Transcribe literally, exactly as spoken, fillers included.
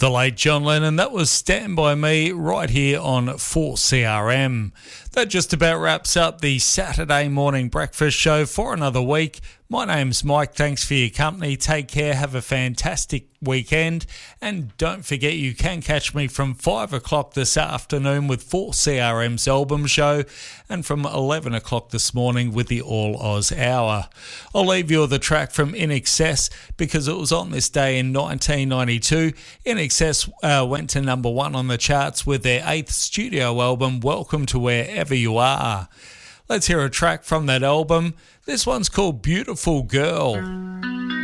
The late John Lennon, that was Stand By Me right here on four C R M. That just about wraps up the Saturday morning breakfast show for another week. My name's Mike. Thanks for your company. Take care. Have a fantastic weekend. And don't forget you can catch me from five o'clock this afternoon with four C R M's album show and from eleven o'clock this morning with the All Oz Hour. I'll leave you with a track from In Excess because it was on this day in nineteen ninety-two. In Excess uh, went to number one on the charts with their eighth studio album, Welcome to Wherever You Are. Let's hear a track from that album. This one's called Beautiful Girl.